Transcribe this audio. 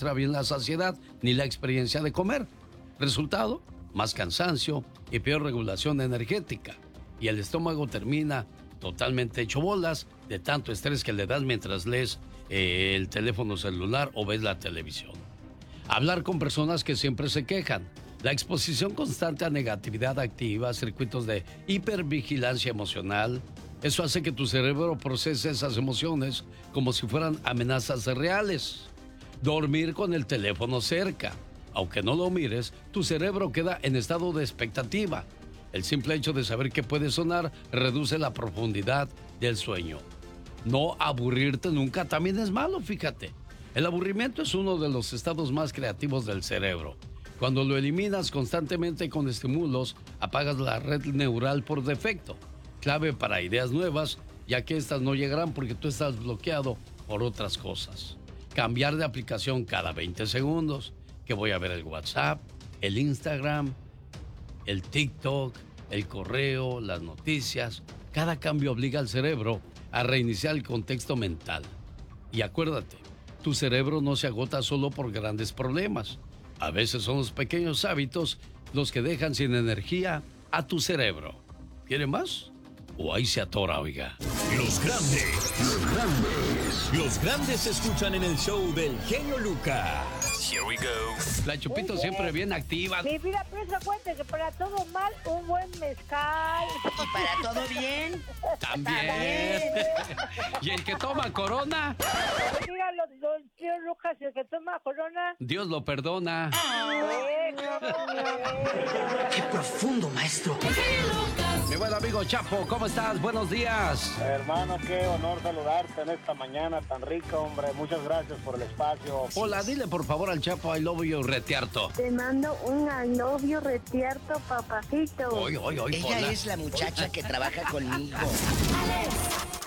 administra bien la saciedad ni la experiencia de comer. Resultado, más cansancio y peor regulación energética. Y el estómago termina totalmente hecho bolas de tanto estrés que le das mientras lees el teléfono celular o ves la televisión. Hablar con personas que siempre se quejan. La exposición constante a negatividad activa, circuitos de hipervigilancia emocional. Eso hace que tu cerebro procese esas emociones como si fueran amenazas reales. Dormir con el teléfono cerca. Aunque no lo mires, tu cerebro queda en estado de expectativa. El simple hecho de saber que puede sonar reduce la profundidad del sueño. No aburrirte nunca también es malo, fíjate. El aburrimiento es uno de los estados más creativos del cerebro. Cuando lo eliminas constantemente con estímulos, apagas la red neural por defecto. Clave para ideas nuevas, ya que estas no llegarán porque tú estás bloqueado por otras cosas. Cambiar de aplicación cada 20 segundos, que voy a ver el WhatsApp, el Instagram, el TikTok, el correo, las noticias. Cada cambio obliga al cerebro a reiniciar el contexto mental. Y acuérdate, tu cerebro no se agota solo por grandes problemas. A veces son los pequeños hábitos los que dejan sin energía a tu cerebro. ¿Quiere más? O ahí se atora, oiga. Los grandes se escuchan en el show del genio Lucas. Here we go. La Chupito siempre bien activa. Mi vida, pero cuenta que para todo mal, un buen mezcal. ¿Y para todo bien? También. ¿Y el que toma Corona? Mira, los tíos Lucas, el que toma Corona. Dios lo perdona. ¡Qué profundo, maestro! Mi buen amigo Chapo, ¿cómo estás? Buenos días. Hermano, qué honor saludarte en esta mañana tan rica, hombre. Muchas gracias por el espacio. Hola, dile por favor al Chapo I love you retierto. Te mando un I love you retierto, papacito. Ella hola. es la muchacha que trabaja conmigo.